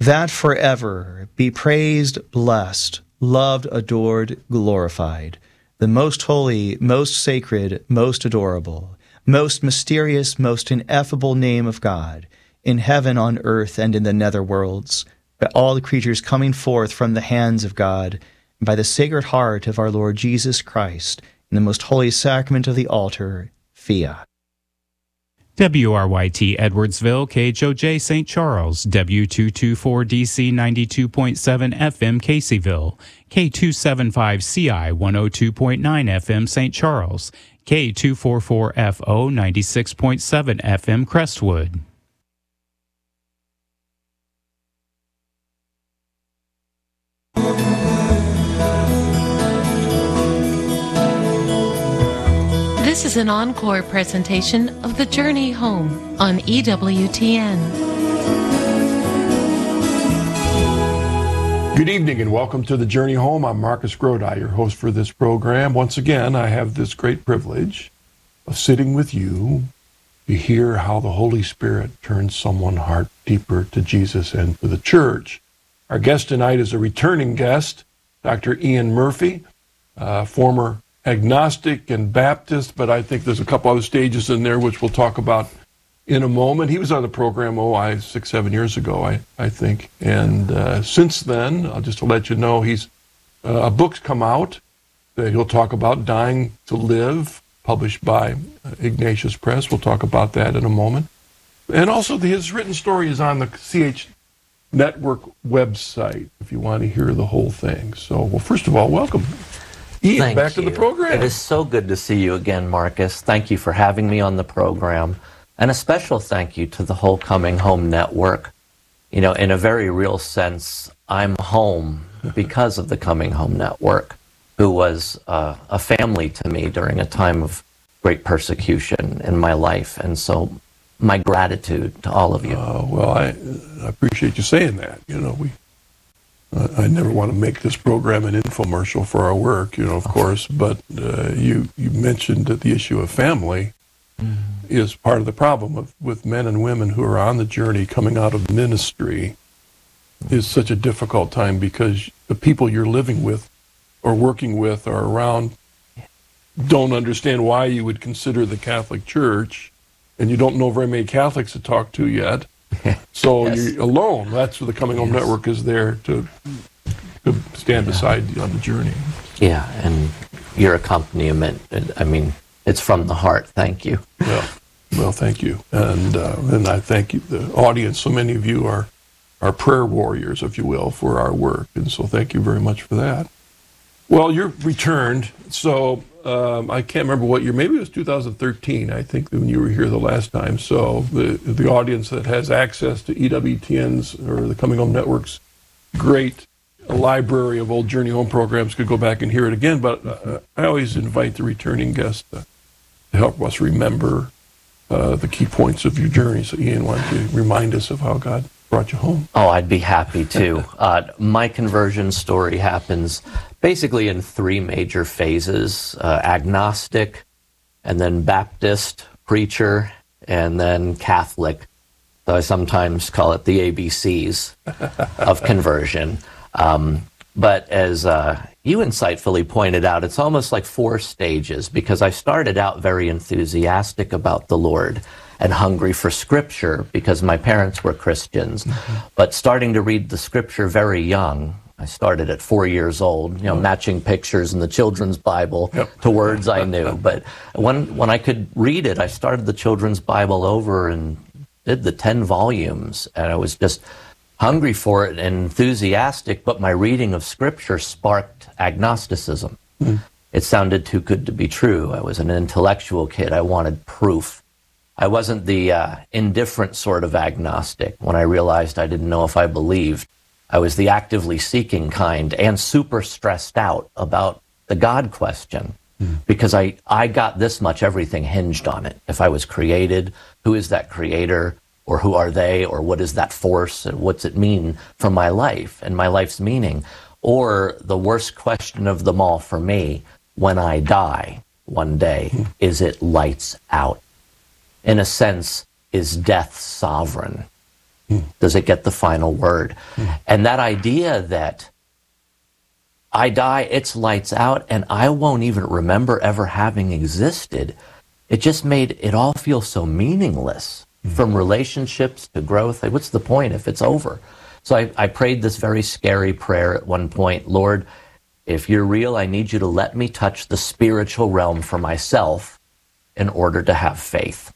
that forever be praised, blessed, loved, adored, glorified, the most holy, most sacred, most adorable, most mysterious, most ineffable name of God, in heaven, on earth, and in the nether worlds, by all the creatures coming forth from the hands of God, and by the Sacred Heart of our Lord Jesus Christ, in the most holy sacrament of the altar, fiat. WRYT Edwardsville, KHOJ St. Charles, W224DC 92.7 FM Caseyville, K275CI 102.9 FM St. Charles, K244FO 96.7 FM Crestwood. This is an encore presentation of The Journey Home on EWTN. Good evening and welcome to The Journey Home. I'm Marcus Grodi, your host for this program. Once again, I have this great privilege of sitting with you to hear how the Holy Spirit turns someone's heart deeper to Jesus and to the church. Our guest tonight is a returning guest, Dr. Ian Murphy, former agnostic and Baptist, but I think there's a couple other stages in there which we'll talk about in a moment. He was on the program, 6-7 years ago, I think. And since then, I'll just to let you know, a book's come out that he'll talk about, Dying to Live, published by Ignatius Press. We'll talk about that in a moment. And also his written story is on the CH Network website, if you want to hear the whole thing. So, well, first of all, welcome, Ian, back to the program. It is so good to see you again, Marcus. Thank you for having me on the program. And a special thank you to the whole Coming Home Network. You know, in a very real sense, I'm home because of the Coming Home Network, who was a family to me during a time of great persecution in my life. And so my gratitude to all of you. Well, I appreciate you saying that. You know, I never want to make this program an infomercial for our work, you know, of course, but you mentioned that the issue of family is part of the problem with men and women who are on the journey coming out of ministry. Is such a difficult time because the people you're living with or working with or around don't understand why you would consider the Catholic Church, and you don't know very many Catholics to talk to yet. So you're alone. That's what the Coming Home Network is there to stand beside you on the journey. Yeah, and your accompaniment, I mean, it's from the heart. Thank you. Yeah. Well, thank you. And I thank you, the audience. So many of you are prayer warriors, if you will, for our work. And so thank you very much for that. Well, you're returned. So I can't remember what year. Maybe it was 2013, I think, when you were here the last time. So the audience that has access to EWTN's or the Coming Home Network's great library of old Journey Home programs could go back and hear it again. But I always invite the returning guests to help us remember the key points of your journey. So, Ian, why don't you remind us of how God brought you home? Oh, I'd be happy to. My conversion story happens basically in three major phases: agnostic, and then Baptist, preacher, and then Catholic. So I sometimes call it the ABCs of conversion. But as you insightfully pointed out, it's almost like four stages, because I started out very enthusiastic about the Lord and hungry for Scripture because my parents were Christians. But starting to read the Scripture very young, I started at 4 years old, you know, matching pictures in the children's Bible to words I knew. But when I could read it, I started the children's Bible over and did the 10 volumes, and I was just hungry for it and enthusiastic, but my reading of Scripture sparked agnosticism. It sounded too good to be true. I was an intellectual kid. I wanted proof. I wasn't the indifferent sort of agnostic. When I realized I didn't know if I believed, I was the actively seeking kind and super stressed out about the God question, because I got this much, everything hinged on it. If I was created, who is that creator? Or who are they? Or what is that force? And what's it mean for my life and my life's meaning? Or the worst question of them all for me, when I die one day, is it lights out? In a sense, is death sovereign? Does it get the final word? And that idea that I die, it's lights out, and I won't even remember ever having existed, it just made it all feel so meaningless, from relationships to growth. Like, what's the point if it's over? So I prayed this very scary prayer at one point: Lord, if you're real, I need you to let me touch the spiritual realm for myself in order to have faith.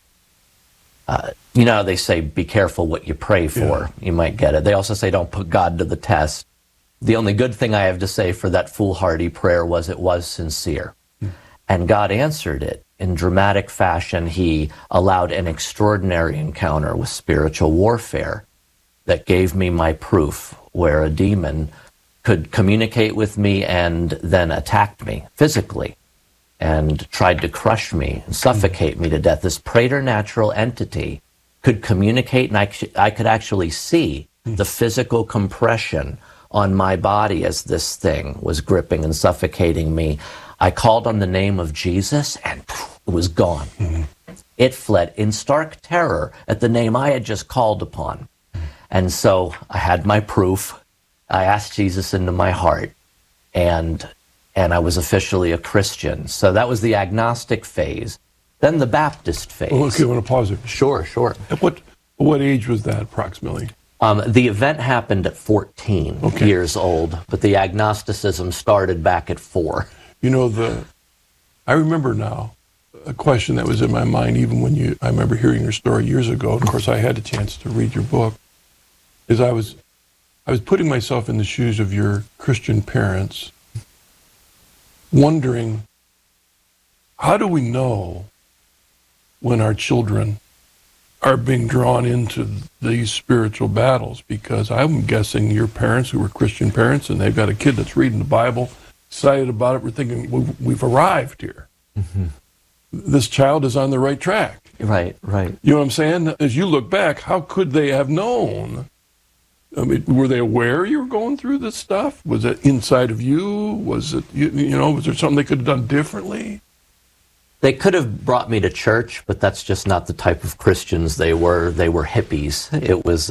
You know how they say, be careful what you pray for. You might get it. They also say, don't put God to the test. The only good thing I have to say for that foolhardy prayer was it was sincere. And God answered it in dramatic fashion. He allowed an extraordinary encounter with spiritual warfare that gave me my proof, where a demon could communicate with me and then attacked me physically and tried to crush me and suffocate me to death. This preternatural entity could communicate, and I could actually see the physical compression on my body as this thing was gripping and suffocating me. I called on the name of Jesus, and it was gone. It fled in stark terror at the name I had just called upon. And so I had my proof. I asked Jesus into my heart, and I was officially a Christian. So that was the agnostic phase. Then the Baptist phase. Oh, okay, I want to pause it. Sure. At what age was that approximately? The event happened at 14 years old, but the agnosticism started back at 4. You know, I remember now a question that was in my mind even when I remember hearing your story years ago. Of course, I had a chance to read your book. Is I was putting myself in the shoes of your Christian parents, wondering, how do we know when our children are being drawn into these spiritual battles? Because I'm guessing your parents, who were Christian parents, and they've got a kid that's reading the Bible, excited about it, we're thinking, we've arrived here. This child is on the right track. Right. You know what I'm saying? As you look back, how could they have known? I mean, were they aware you were going through this stuff? Was it inside of you? Was it, was there something they could have done differently? They could have brought me to church, but that's just not the type of Christians they were. They were hippies. It was,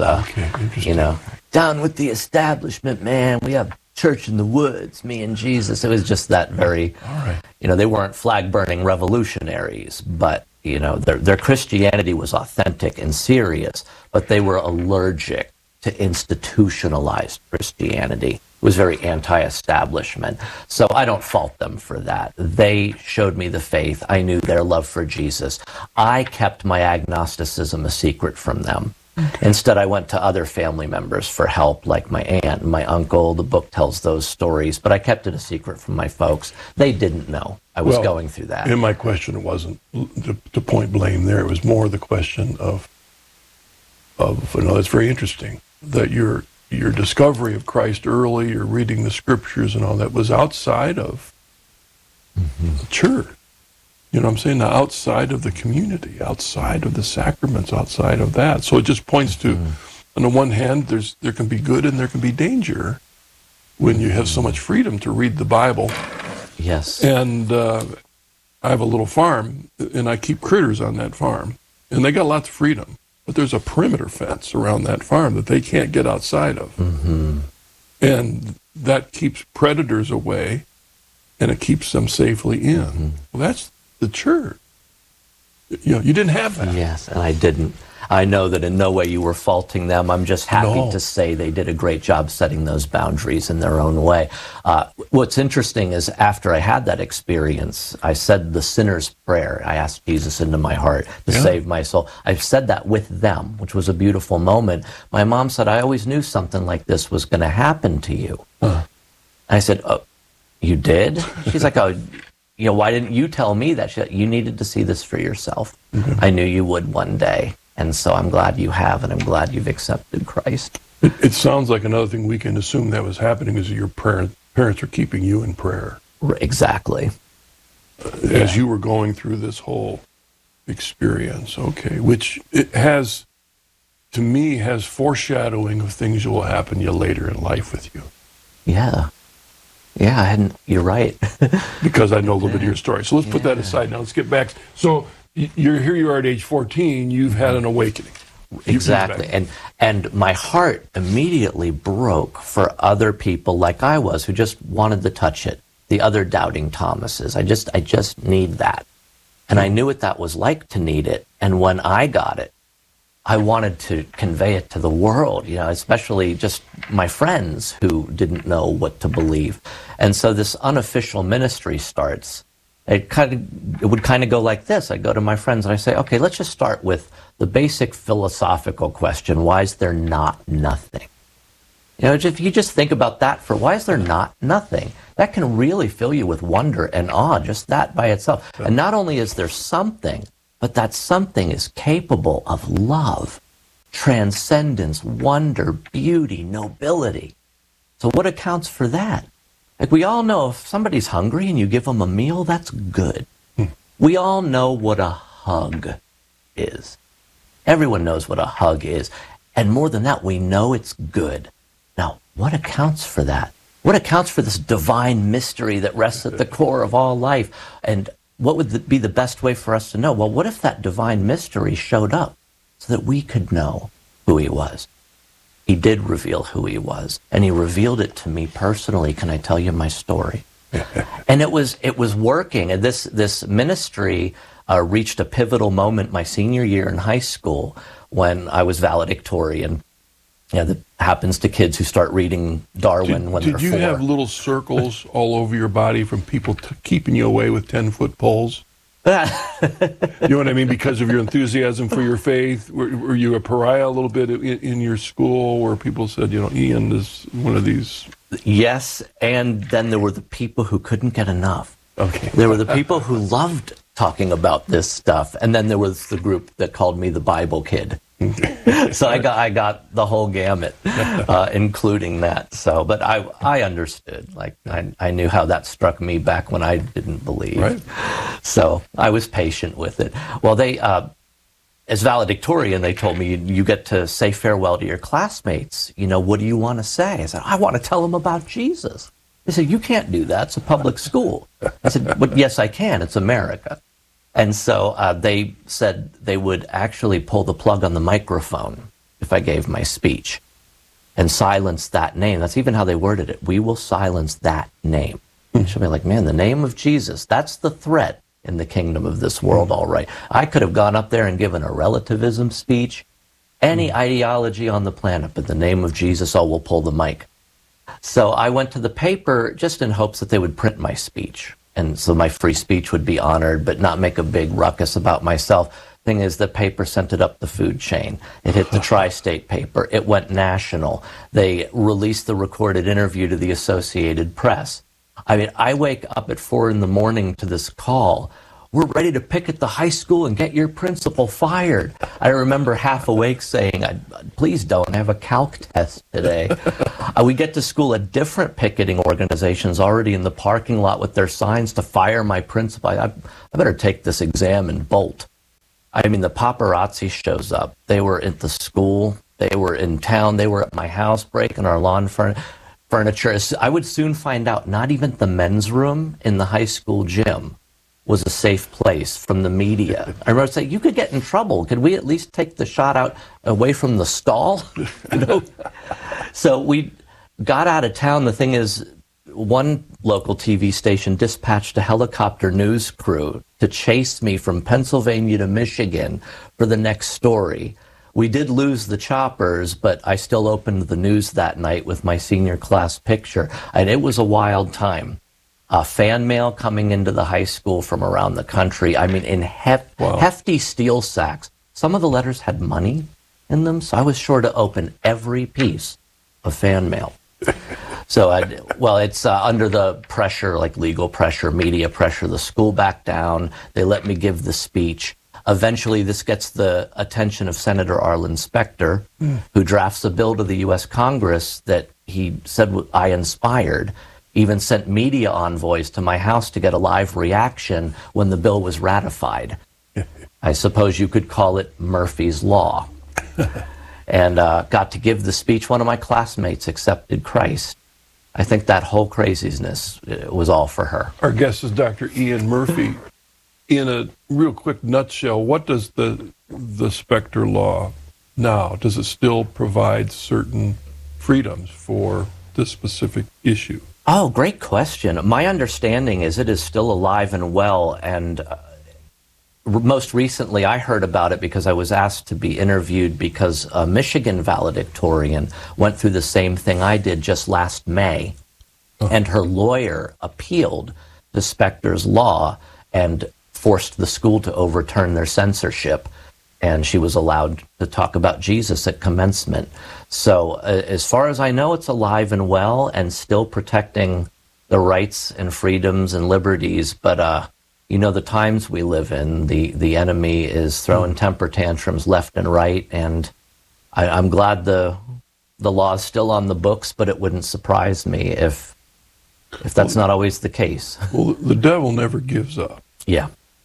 down with the establishment, man. We have church in the woods, me and Jesus. It was just that very, they weren't flag-burning revolutionaries, but, their Christianity was authentic and serious, but they were allergic to institutionalized Christianity. It was very anti-establishment. So I don't fault them for that. They showed me the faith. I knew their love for Jesus. I kept my agnosticism a secret from them. Instead, I went to other family members for help, like my aunt and my uncle. The book tells those stories, but I kept it a secret from my folks. They didn't know I was going through that. And my question wasn't to point blame there. It was more the question of it's very interesting that your discovery of Christ early, your reading the scriptures and all that, was outside of the church. You know what I'm saying? Now, outside of the community, outside of the sacraments, outside of that. So it just points to, on the one hand, there can be good and there can be danger when you have so much freedom to read the Bible. Yes. And I have a little farm, and I keep critters on that farm. And they got lots of freedom. But there's a perimeter fence around that farm that they can't get outside of. And that keeps predators away, and it keeps them safely in. Well, that's the church. You didn't have that. Yes, and I didn't. I know that in no way you were faulting them. I'm just happy to say they did a great job setting those boundaries in their own way. What's interesting is after I had that experience, I said the sinner's prayer. I asked Jesus into my heart to save my soul. I said that with them, which was a beautiful moment. My mom said, I always knew something like this was going to happen to you. I said, oh, you did? She's like, oh, why didn't you tell me that? She said, you needed to see this for yourself. I knew you would one day. And so I'm glad you have, and I'm glad you've accepted Christ. It sounds like another thing we can assume that was happening is your parents are keeping you in prayer. Exactly. As you were going through this whole experience, which it has, to me, has foreshadowing of things that will happen to you later in life with you. Yeah, you're right. Because I know a little bit of your story. So let's put that aside now. Let's get back. So you are at age 14. You've had an awakening. Exactly. And my heart immediately broke for other people like I was who just wanted to touch it. The other doubting Thomases. I just need that. And I knew what that was like to need it. And when I got it, I wanted to convey it to the world, especially just my friends who didn't know what to believe. And so this unofficial ministry starts. It would kind of go like this. I go to my friends and I say, okay, let's just start with the basic philosophical question. Why is there not nothing? If you just think about that why is there not nothing? That can really fill you with wonder and awe, just that by itself. And not only is there something, but that something is capable of love, transcendence, wonder, beauty, nobility. So what accounts for that? Like, we all know if somebody's hungry and you give them a meal, that's good. We all know what a hug is. Everyone knows what a hug is. And more than that, we know it's good. Now, what accounts for that? What accounts for this divine mystery that rests at the core of all life? And what would be the best way for us to know? Well, what if that divine mystery showed up so that we could know who he was? He did reveal who he was, and he revealed it to me personally. Can I tell you my story? And it was working. And this ministry reached a pivotal moment my senior year in high school when I was valedictorian. That happens to kids who start reading Darwin when they're 4. Did you have little circles all over your body from people keeping you away with 10-foot poles? You know what I mean? Because of your enthusiasm for your faith, were you a pariah a little bit in your school where people said, Ian is one of these? Yes, and then there were the people who couldn't get enough. Okay. There were the people who loved talking about this stuff, and then there was the group that called me the Bible kid. So I got the whole gamut, including that. So, but I understood. Like I knew how that struck me back when I didn't believe. Right. So I was patient with it. Well, they, as valedictorian, they told me you get to say farewell to your classmates. What do you want to say? I said, I want to tell them about Jesus. They said, you can't do that. It's a public school. I said, but yes, I can. It's America. And so they said they would actually pull the plug on the microphone if I gave my speech and silence that name. That's even how they worded it. We will silence that name. And she'll be like, man, the name of Jesus, that's the threat in the kingdom of this world, all right. I could have gone up there and given a relativism speech, any ideology on the planet, but the name of Jesus, we'll pull the mic. So I went to the paper just in hopes that they would print my speech. And so my free speech would be honored, but not make a big ruckus about myself. Thing is, the paper sent it up the food chain. It hit the tri-state paper. It went national. They released the recorded interview to the Associated Press. I mean, I wake up at 4 a.m. to this call. We're ready to picket the high school and get your principal fired. I remember half awake saying, please don't, I have a calc test today. We get to school, a different picketing organization's already in the parking lot with their signs to fire my principal. I better take this exam and bolt. I mean, the paparazzi shows up. They were at the school. They were in town. They were at my house breaking our lawn furniture. I would soon find out not even the men's room in the high school gym was a safe place from the media. I remember saying, you could get in trouble. Could we at least take the shot out away from the stall? So we got out of town. The thing is, one local TV station dispatched a helicopter news crew to chase me from Pennsylvania to Michigan for the next story. We did lose the choppers, but I still opened the news that night with my senior class picture. And it was a wild time. Fan mail coming into the high school from around the country. I mean, in hefty steel sacks. Some of the letters had money in them, so I was sure to open every piece of fan mail. So, it's under the pressure, like legal pressure, media pressure. The school backed down. They let me give the speech. Eventually, this gets the attention of Senator Arlen Specter, who drafts a bill to the U.S. Congress that he said I inspired. Even sent media envoys to my house to get a live reaction when the bill was ratified. I suppose you could call it Murphy's Law. And got to give the speech. One of my classmates accepted Christ. I think that whole craziness was all for her. Our guest is Dr. Ian Murphy. In a real quick nutshell, what does the Specter Law now, does it still provide certain freedoms for this specific issue? Oh, great question. My understanding is it is still alive and well, and most recently I heard about it because I was asked to be interviewed because a Michigan valedictorian went through the same thing I did just last May, and her lawyer appealed to Specter's law and forced the school to overturn their censorship, and she was allowed to talk about Jesus at commencement. So as far as I know, it's alive and well and still protecting the rights and freedoms and liberties. But you know, the times we live in, the enemy is throwing temper tantrums left and right, and I'm glad the law is still on the books, but it wouldn't surprise me if that's not always the case. Well, the devil never gives up. Yeah.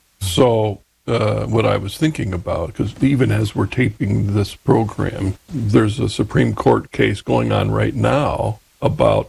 So what I was thinking about, because even as we're taping this program, there's a Supreme Court case going on right now about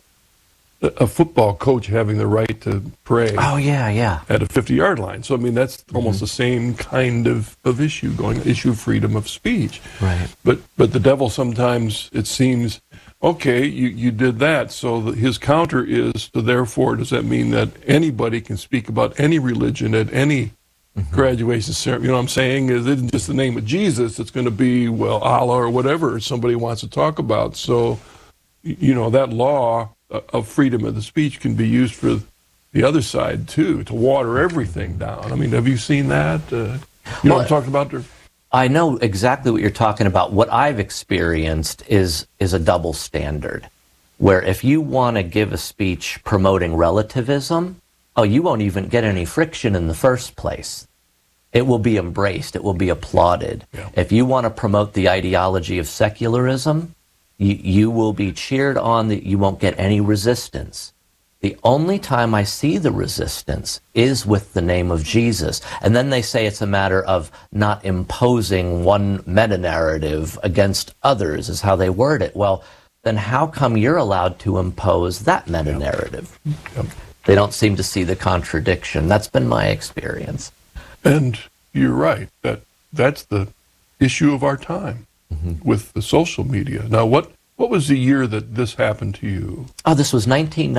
a football coach having the right to pray Oh, yeah. at a 50-yard line. So, I mean, that's almost the same kind of issue issue of freedom of speech. Right. But the devil sometimes, it seems, okay, you did that, so his counter is, so therefore, does that mean that anybody can speak about any religion at any graduation ceremony? You know what I'm saying? It isn't just the name of Jesus. It's going to be, well, Allah or whatever somebody wants to talk about. So, you know, that law of freedom of the speech can be used for the other side, too, to water everything down. I mean, have you seen that? You know what I'm talking about? I know exactly what you're talking about. What I've experienced is a double standard, where if you want to give a speech promoting relativism, you won't even get any friction in the first place. It will be embraced. It will be applauded. Yeah. If you want to promote the ideology of secularism, you will be cheered on, that you won't get any resistance. The only time I see the resistance is with the name of Jesus. And then they say it's a matter of not imposing one meta-narrative against others, is how they word it. Well, then how come you're allowed to impose that meta-narrative? Yep. They don't seem to see the contradiction. That's been my experience. And you're right. That's the issue of our time with the social media. Now, what was the year that this happened to you? Oh, this was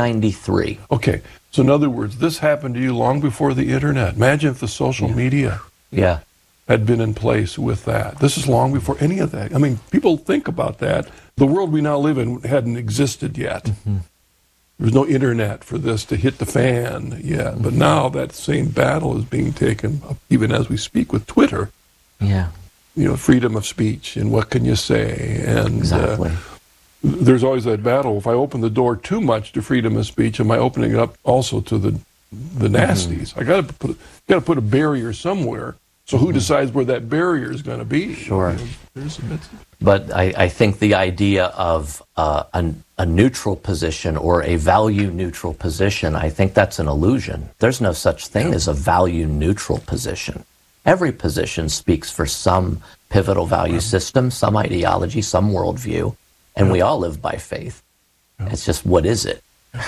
1993. Okay. So in other words, this happened to you long before the internet. Imagine if the social media Yeah. had been in place with that. This is long before any of that. I mean, people think about that. The world we now live in hadn't existed yet. There was no internet for this to hit the fan yet. But now that same battle is being taken up, even as we speak, with Twitter. Yeah. You know, freedom of speech and what can you say? And Exactly. there's always that battle. If I open the door too much to freedom of speech, am I opening it up also to the nasties? I got to put a barrier somewhere. So who decides where that barrier is going to be? Sure. You know, But I think the idea of a neutral position or a value-neutral position, I think that's an illusion. There's no such thing as a value-neutral position. Every position speaks for some pivotal value system, some ideology, some worldview, and we all live by faith. It's just, what is it?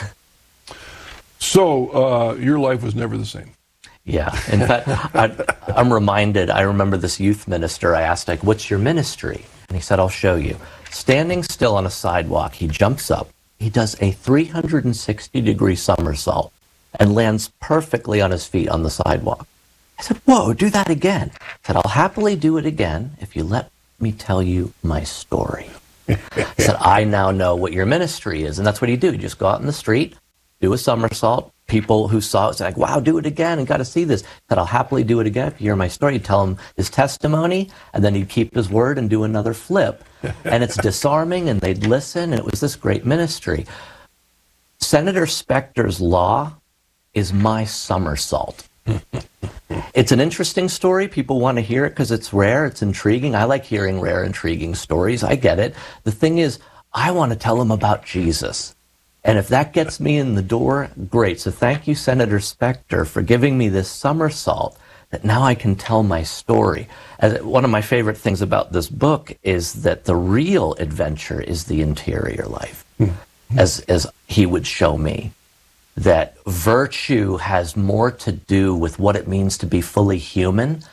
So your life was never the same. Yeah. In fact, I'm reminded, I remember this youth minister, I asked, like, what's your ministry? And he said, I'll show you. Standing still on a sidewalk, he jumps up, he does a 360-degree somersault and lands perfectly on his feet on the sidewalk. I said, whoa, do that again. I said, I'll happily do it again if you let me tell you my story. I said, I now know what your ministry is. And that's what you do. You just go out in the street, do a somersault. People who saw it said, like, wow, do it again and got to see this. I said, I'll happily do it again if you hear my story. You'd tell him his testimony, and then he'd keep his word and do another flip. And it's disarming, and they'd listen, and it was this great ministry. Senator Specter's law is my somersault. It's an interesting story. People want to hear it because it's rare, it's intriguing. I like hearing rare, intriguing stories. I get it. The thing is, I want to tell them about Jesus. And if that gets me in the door, great. So thank you, Senator Specter, for giving me this somersault that now I can tell my story. One of my favorite things about this book is that the real adventure is the interior life, as he would show me. That virtue has more to do with what it means to be fully human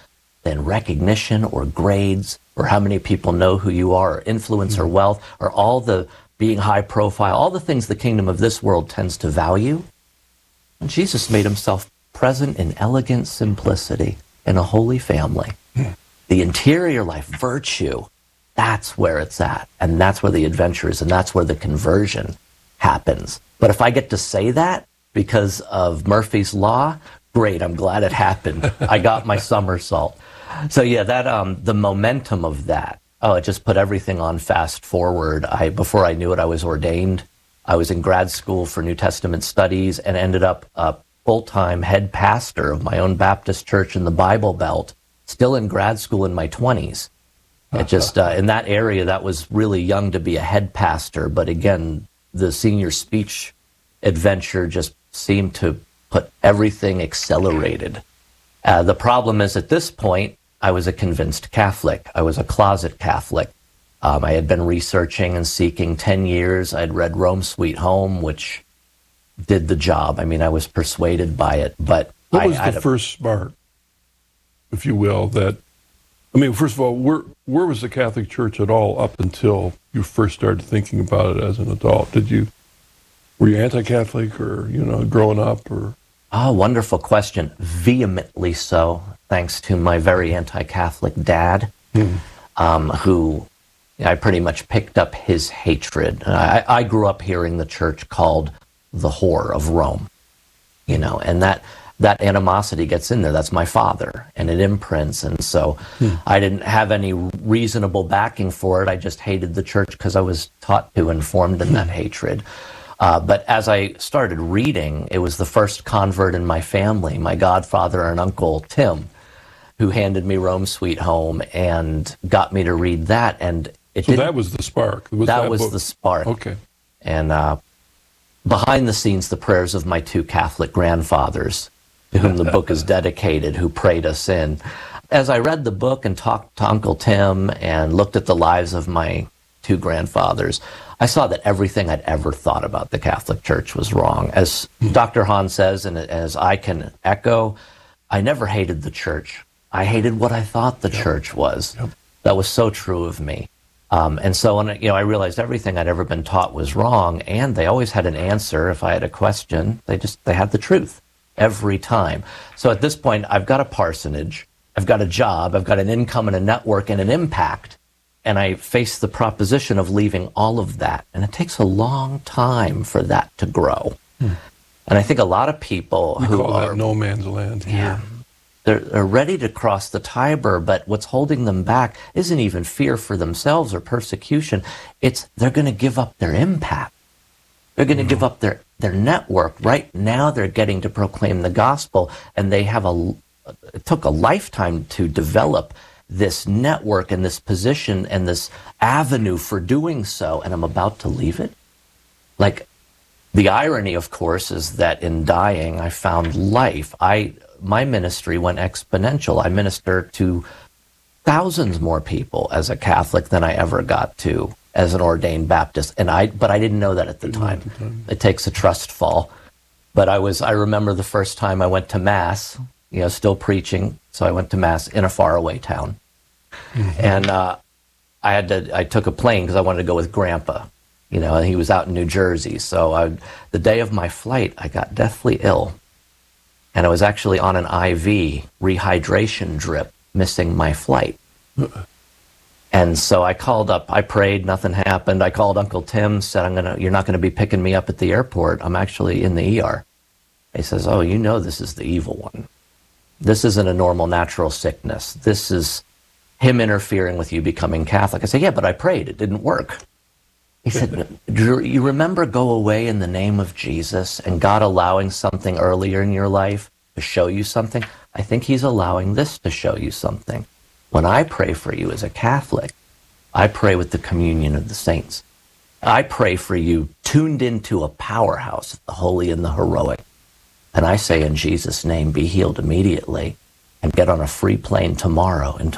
than recognition or grades or how many people know who you are or influence or wealth or all the being high profile, all the things the kingdom of this world tends to value. And Jesus made himself present in elegant simplicity in a holy family. The interior life, virtue, that's where it's at. And that's where the adventure is, and that's where the conversion happens. But if I get to say that because of Murphy's Law, great, I'm glad it happened. I got my somersault. So yeah, that the momentum of that, it just put everything on fast forward. Before I knew it, I was ordained. I was in grad school for New Testament studies and ended up a full-time head pastor of my own Baptist church in the Bible Belt, still in grad school in my 20s. It just, in that area, that was really young to be a head pastor. But again, the senior speech adventure just seemed to put everything accelerated. The problem is at this point, I was a convinced Catholic. I was a closet Catholic. I had been researching and seeking 10 years. I'd read Rome Sweet Home, which did the job. I mean, I was persuaded by it. But what was the first spark, if you will, that, I mean, first of all, where was the Catholic Church at all up until you first started thinking about it as an adult? Were you anti-Catholic or, growing up or? Oh, wonderful question. Vehemently so, thanks to my very anti-Catholic dad, who I pretty much picked up his hatred. I grew up hearing the church called the whore of Rome, and that animosity gets in there. That's my father, and it imprints. And so I didn't have any reasonable backing for it. I just hated the church because I was taught to and formed in that hatred. But as I started reading, it was the first convert in my family, my godfather and uncle, Tim, who handed me Rome Sweet Home and got me to read that. And that was the spark. That was the spark. Okay. And behind the scenes, the prayers of my two Catholic grandfathers, to whom the book is dedicated, who prayed us in. As I read the book and talked to Uncle Tim and looked at the lives of my two grandfathers, I saw that everything I'd ever thought about the Catholic Church was wrong. As Dr. Hahn says, and as I can echo, I never hated the church. I hated what I thought the church was. That was so true of me. And so when I realized everything I'd ever been taught was wrong, and they always had an answer if I had a question. They had the truth every time. So at this point, I've got a parsonage, I've got a job, I've got an income and a network and an impact. And I face the proposition of leaving all of that. And it takes a long time for that to grow. And I think a lot of people we call that no man's land here. They're ready to cross the Tiber, but what's holding them back isn't even fear for themselves or persecution. It's they're going to give up their impact. They're going to give up their network. Right now they're getting to proclaim the gospel, and they have it took a lifetime to develop this network and this position and this avenue for doing so, and I'm about to leave it. Like, the irony, of course, is that in dying, I found life. My ministry went exponential. I minister to thousands more people as a Catholic than I ever got to as an ordained Baptist, but I didn't know that at the time. It takes a trust fall. But I remember the first time I went to Mass, still preaching. So I went to Mass in a faraway town. And I took a plane because I wanted to go with Grandpa, and he was out in New Jersey. So the day of my flight, I got deathly ill. And I was actually on an IV rehydration drip, missing my flight. And so I called up, I prayed, nothing happened. I called Uncle Tim, said, you're not going to be picking me up at the airport. I'm actually in the ER. He says, oh, this is the evil one. This isn't a normal natural sickness. This is him interfering with you becoming Catholic. I said, yeah, but I prayed. It didn't work. He said, you remember go away in the name of Jesus and God allowing something earlier in your life to show you something? I think he's allowing this to show you something. When I pray for you as a Catholic, I pray with the communion of the saints. I pray for you tuned into a powerhouse, the holy and the heroic. And I say in Jesus' name, be healed immediately and get on a free plane tomorrow and